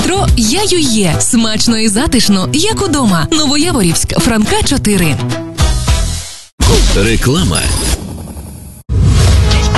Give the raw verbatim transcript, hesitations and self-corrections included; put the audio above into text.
метро «Я-ю-є». Смачно і затишно, як удома. Новояворівськ, Франка, чотири. Реклама.